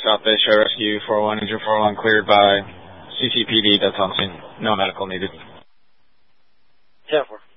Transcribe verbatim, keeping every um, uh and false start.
South Bay Shore Rescue, four one, injured four one, cleared by C C P D, that's on scene. No medical needed. ten four.